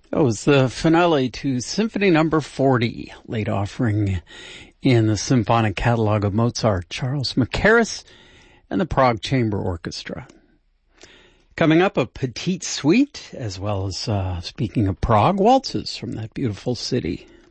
That was the finale to Symphony Number 40, late offering in the symphonic catalog of Mozart, Charles Mackerras, and the Prague Chamber Orchestra. Coming up, a petite suite, as well as, speaking of Prague, waltzes from that beautiful city.